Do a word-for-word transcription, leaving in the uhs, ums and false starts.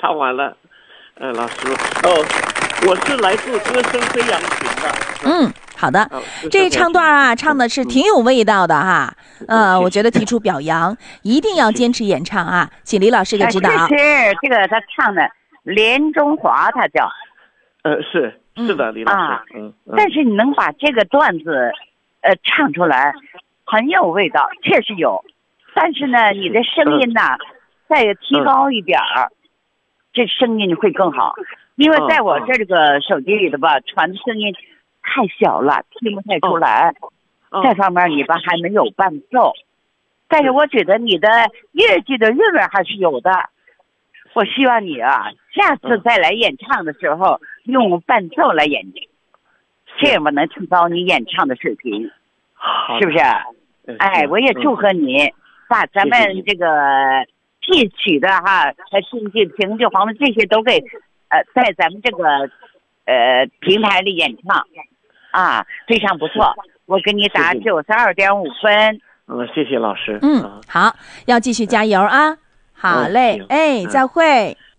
唱完了。呃，老师，哦，我是来自歌声飞扬群的。 嗯，好的， 哦、 这一唱段啊，唱的是挺有味道的哈。嗯、呃，我觉得提出表扬，一定要坚持演唱啊，请李老师给指导。 其实这个他唱的连中华，他叫。 呃，是是的，李老师。 啊， 嗯，嗯但是你能把这个段子，呃，唱出来，很有味道，确实有。但是呢，你的声音呢，再提高一点儿。嗯这声音会更好，因为在我这个手机里的吧，传的声音太小了，听不太出来。这方面你吧还没有伴奏，但是我觉得你的乐句的韵味还是有的。我希望你啊，下次再来演唱的时候用伴奏来演绎，这样吧能提高你演唱的水平，是不是？哎，我也祝贺你，把咱们这个。戏曲的哈，呃，京剧、评剧、黄梅这些都给，呃，在咱们这个，呃，平台里演唱，啊，非常不错。我给你打九十二点五分。 嗯，谢谢老师。 嗯，好，要继续加油啊！好嘞，哎，再会。